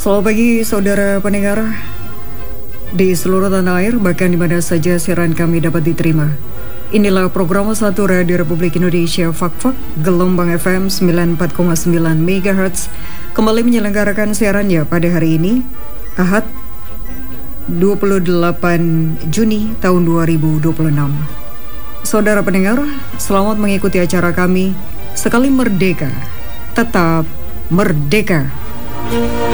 Selamat pagi saudara pendengar di seluruh tanah air, bahkan di mana saja siaran kami dapat diterima. Inilah program 1 Radio Republik Indonesia Fak-Fak, gelombang FM 94,9 MHz, kembali menyelenggarakan siarannya pada hari ini, Ahad 28 Juni tahun 2026. Saudara pendengar, selamat mengikuti acara kami. Sekali merdeka, tetap merdeka.